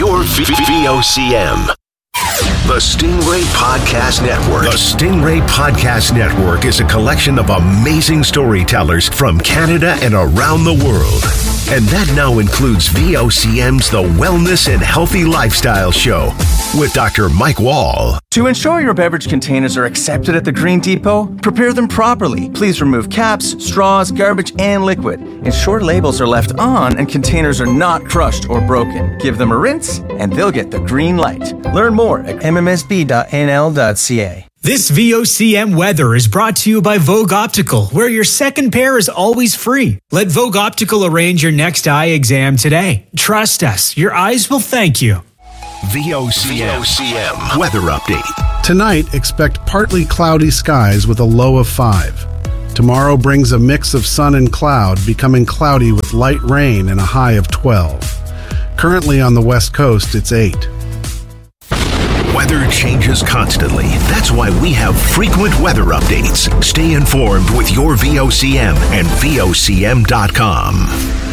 your VOCM. The Stingray Podcast Network. The Stingray Podcast Network is a collection of amazing storytellers from Canada and around the world. And that now includes VOCM's The Wellness and Healthy Lifestyle Show with Dr. Mike Wall. To ensure your beverage containers are accepted at the Green Depot, prepare them properly. Please remove caps, straws, garbage, and liquid. Ensure labels are left on and containers are not crushed or broken. Give them a rinse and they'll get the green light. Learn more at mmsb.nl.ca. This VOCM weather is brought to you by Vogue Optical, where your second pair is always free. Let Vogue Optical arrange your next eye exam today. Trust us, your eyes will thank you. VOCM weather update. Tonight, expect partly cloudy skies with a low of 5. Tomorrow brings a mix of sun and cloud, becoming cloudy with light rain and a high of 12. Currently on the west coast, it's 8. Weather changes constantly. That's why we have frequent weather updates. Stay informed with your VOCM and VOCM.com.